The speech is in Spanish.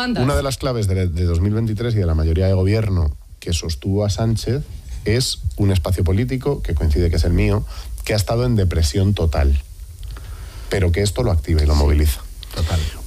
bufandas. Una de las claves de 2023 y de la mayoría de gobierno que sostuvo a Sánchez es un espacio político, que coincide que es el mío, que ha estado en depresión total, pero que esto lo activa y lo moviliza. Total.